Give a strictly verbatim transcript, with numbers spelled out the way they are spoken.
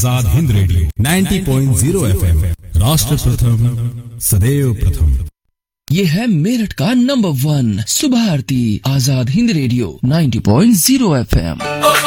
Azad Hind radio नब्बे point शून्य FM, राष्ट्र प्रथम सदैव प्रथम। ये है मेरठ का नंबर वन सुबह आरती आजाद हिंद रेडियो नब्बे पॉइंट शून्य एफएम।